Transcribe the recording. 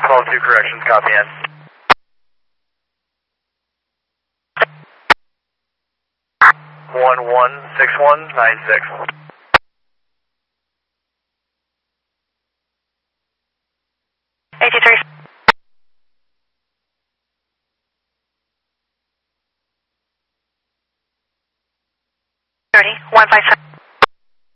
Call 2 corrections, copy in. One 6196. 83. 30, 157.